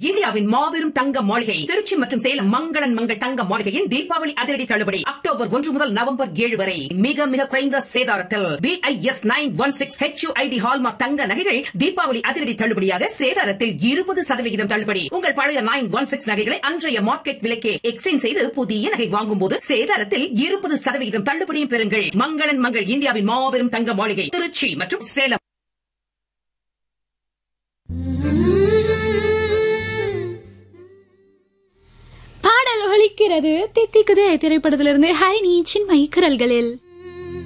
இந்தியாவின் மாபெரும் தங்க மாளிகை திருச்சி மற்றும் சேலம் மங்களன் மங்கள் தங்க மாளிகையின் தீபாவளி அதிரடி தள்ளுபடி அக்டோபர் 1 முதல் நவம்பர் 7 வரை மிக மிக குறைந்த சேதாரத்தில் BIS 916 HUID ஹால்மார்க் தங்க நகைகள் தீபாவளி அதிரடி தள்ளுபடியாக சேதாரத்தில் 20% தள்ளுபடி. உங்கள் பழைய 916 நகைகளை அன்றைய மார்க்கெட் விலைக்கே எக்ஸ்சேஞ்ச் செய்து புதிய நகை வாங்கும் போது சேதாரத்தில் 20% தள்ளுபடியும் பெறுங்கள். மங்களன் மங்கள் இந்தியாவின் மாபெரும் தங்க மாளிகை திருச்சி மற்றும் சேலம். பாடல் ஒலிக்கிறது தித்திக்குதே திரைப்படத்திலிருந்து ஹரிணி சின்மயி குரல்களில்.